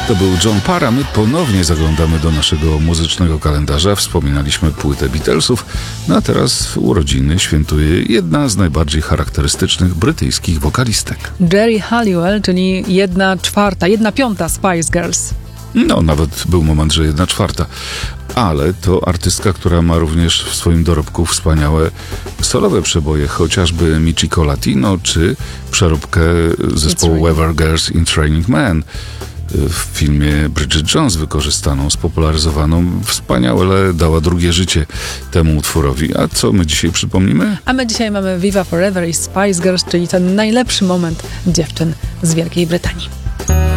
To był John Parr, a my ponownie zaglądamy do naszego muzycznego kalendarza. Wspominaliśmy płytę Beatlesów, no a teraz urodziny świętuje jedna z najbardziej charakterystycznych brytyjskich wokalistek. Geri Halliwell, czyli 1/4 Spice Girls. No, nawet był moment, że 1/4. Ale to artystka, która ma również w swoim dorobku wspaniałe solowe przeboje, chociażby Michiko Latino, czy przeróbkę zespołu Weather Girls in Training Man. W filmie Bridget Jones wykorzystaną, spopularyzowaną, wspaniale dała drugie życie temu utworowi. A co my dzisiaj przypomnimy? A my dzisiaj mamy Viva Forever i Spice Girls, czyli ten najlepszy moment dziewczyn z Wielkiej Brytanii.